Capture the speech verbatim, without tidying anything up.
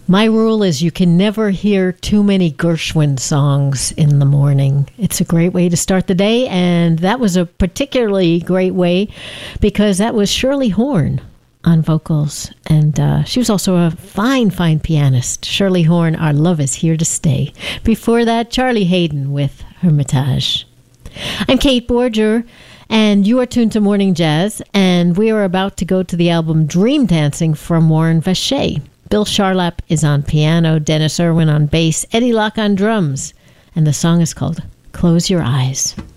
My rule is you can never hear too many Gershwin songs in the morning. It's a great way to start the day, and that was a particularly great way because that was Shirley Horn on vocals, and uh, she was also a fine, fine pianist. Shirley Horn, Our Love Is Here to Stay. Before that, Charlie Hayden with Hermitage. I'm Kate Borger, and you are tuned to Morning Jazz, and we are about to go to the album Dream Dancing from Warren Vacher. Bill Charlap is on piano, Dennis Irwin on bass, Eddie Locke on drums, and the song is called Close Your Eyes.